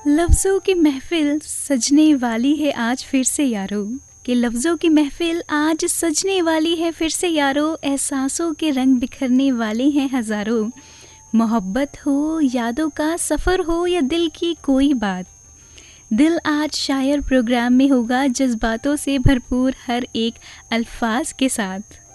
लफ्ज़ों की महफ़िल सजने वाली है आज फिर से यारो, कि लफ्ज़ों की महफ़िल आज सजने वाली है फिर से यारो। एहसासों के रंग बिखरने वाले हैं हज़ारों। मोहब्बत हो, यादों का सफ़र हो या दिल की कोई बात, दिल आज शायर प्रोग्राम में होगा जज्बातों से भरपूर हर एक अल्फाज के साथ।